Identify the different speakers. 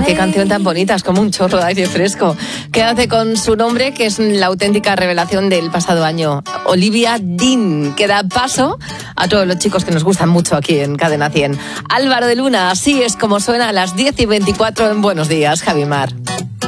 Speaker 1: Qué canción tan bonita, es como un chorro de aire fresco. Quédate con su nombre, que es la auténtica revelación del pasado año. Olivia Dean, que da paso a todos los chicos que nos gustan mucho aquí en Cadena 100. Álvaro de Luna, así es como suena a las 10:24 en Buenos Días, Javi Mar.